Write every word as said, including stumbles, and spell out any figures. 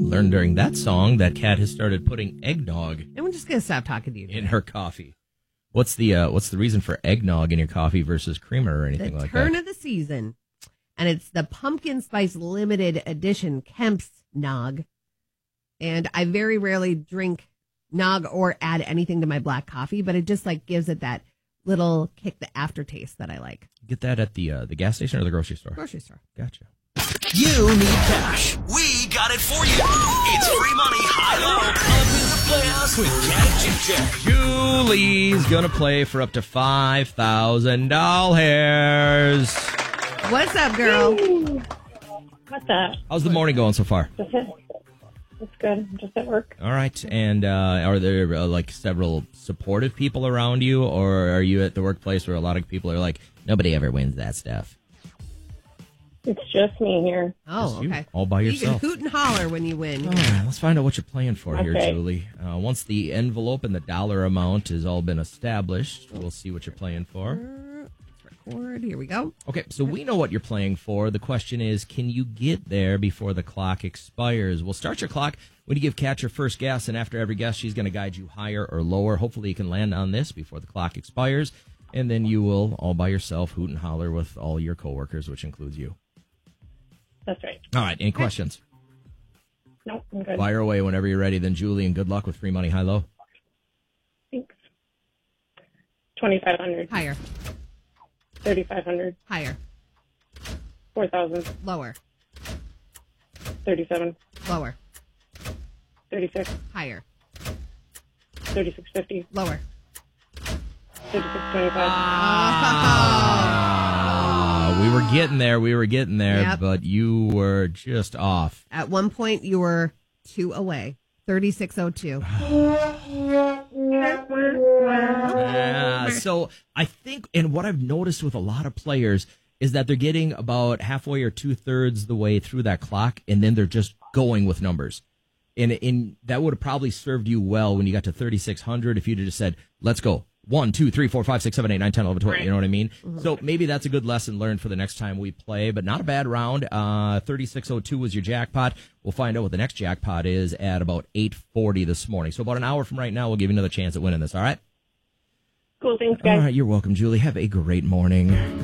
learned during that song that Kat has started putting eggnog And we're just going to stop talking to you today. in her coffee. What's the uh, what's the reason for eggnog in your coffee versus creamer or anything the like turn that? of the season. And it's the pumpkin spice limited edition Kemp's Nog. And I very rarely drink nog or add anything to my black coffee, but it just like gives it that little kick, the aftertaste that I like. Get that at the uh, the gas station or the grocery store? Grocery store. Gotcha. You need cash. We got it for you. It's free money, high-low, up in the playoffs with Cat and Jim Jack. Julie's gonna play for up to five thousand dollars. What's up, girl? What's up? How's the morning going so far? Just it. It's good. I'm just at work. All right. And uh, are there uh, like several supportive people around you, or are you at the workplace where a lot of people are like, nobody ever wins that stuff? It's just me here. Oh, Just you, okay. all by yourself. You can hoot and holler when you win. All right, let's find out what you're playing for here, Okay. Julie. Uh, once the envelope and the dollar amount has all been established, we'll see what you're playing for. Record. Here we go. Okay, so we know what you're playing for. The question is, can you get there before the clock expires? We'll start your clock when you give Kat your first guess, and after every guess, she's going to guide you higher or lower. Hopefully, you can land on this before the clock expires, and then you will, all by yourself, hoot and holler with all your coworkers, which includes you. That's right. All right, any questions? Nope, I'm good. Fire away whenever you're ready, then, Julie, and good luck with free money high-low. Thanks. twenty-five hundred. Higher. thirty-five hundred. Higher. four thousand. Lower. thirty-seven. Lower. thirty-six. Higher. thirty-six fifty. Lower. thirty-six twenty-five. Ah, we were getting there, we were getting there, Yep. but you were just off. At one point, you were two away. thirty-six oh two. Yeah, so I think, and what I've noticed with a lot of players is that they're getting about halfway or two thirds the way through that clock, and then they're just going with numbers. And, and that would have probably served you well when you got to thirty-six hundred if you'd have just said, let's go. One, two, three, four, five, six, seven, eight, nine, ten, eleven, twelve. You know what I mean? Mm-hmm. So maybe that's a good lesson learned for the next time we play, but not a bad round. Uh, thirty-six oh two was your jackpot. We'll find out what the next jackpot is at about eight forty this morning. So about an hour from right now, we'll give you another chance at winning this, all right? Cool. Thanks, guys. All right, you're welcome, Julie. Have a great morning.